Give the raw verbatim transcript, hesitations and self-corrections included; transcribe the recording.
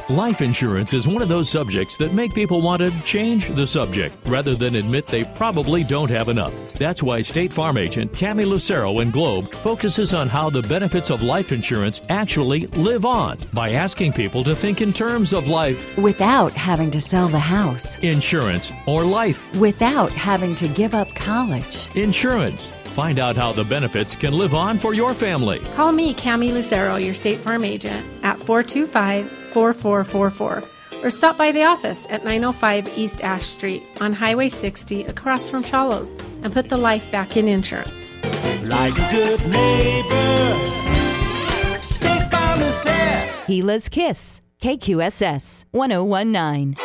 Life insurance is one of those subjects that make people want to change the subject rather than admit they probably don't have enough. That's why State Farm agent Cami Lucero in Globe focuses on how the benefits of life insurance actually live on by asking people to think in terms of life without having to sell the house, insurance, or life without having to give up college, insurance. Find out how the benefits can live on for your family. Call me, Cami Lucero, your State Farm agent, at four two five, four four four four, or stop by the office at nine oh five East Ash Street on Highway sixty across from Chalos and put the life back in insurance. Like a good neighbor, State Farm is there. Gila's Kiss, K Q S S one oh one nine.